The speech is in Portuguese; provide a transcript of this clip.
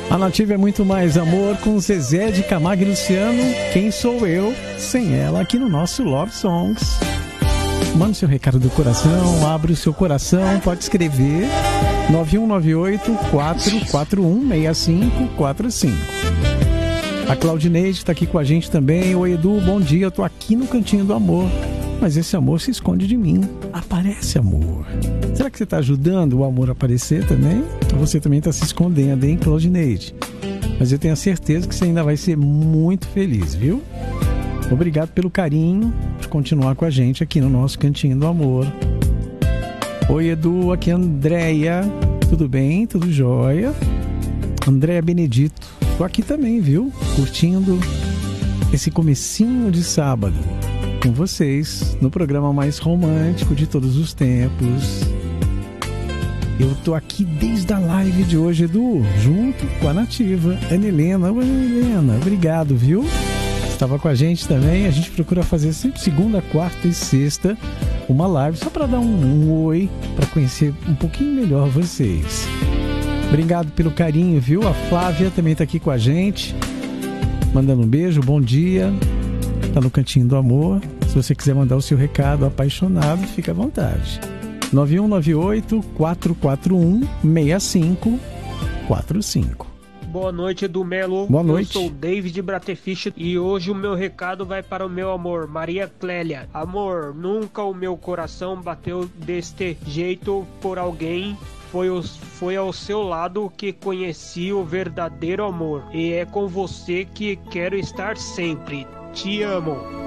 A Nativa é muito mais amor com Zezé de Camargo e Luciano. Quem sou eu sem ela aqui no nosso Love Songs. Manda o seu recado do coração, abre o seu coração, pode escrever 9198-441-6545. A Claudineide está aqui com a gente também. Oi, Edu, bom dia, eu tô aqui no Cantinho do Amor, mas esse amor se esconde de mim. Aparece amor. Será que você está ajudando o amor a aparecer também? Ou você também está se escondendo, hein, Claudineide? Mas eu tenho a certeza que você ainda vai ser muito feliz, viu? Obrigado pelo carinho, por continuar com a gente aqui no nosso Cantinho do Amor. Oi, Edu, aqui é a Andréia. Tudo bem? Tudo jóia? Andréia Benedito. Tô aqui também, viu? Curtindo esse comecinho de sábado com vocês no programa mais romântico de todos os tempos. Eu tô aqui desde a live de hoje, Edu, junto com a Nativa, Ana Helena. Oi, Helena, obrigado, viu? Estava com a gente também. A gente procura fazer sempre segunda, quarta e sexta uma live só para dar um oi, para conhecer um pouquinho melhor vocês. Obrigado pelo carinho, viu? A Flávia também está aqui com a gente, mandando um beijo, bom dia. Tá no Cantinho do Amor. Se você quiser mandar o seu recado apaixonado, fica à vontade. 9198-441-6545. Boa noite, Edu Melo. Boa noite. Eu sou o David Bratefish e hoje o meu recado vai para o meu amor, Maria Clélia. Amor, nunca o meu coração bateu deste jeito por alguém. Foi ao seu lado que conheci o verdadeiro amor. E é com você que quero estar sempre. Te amo.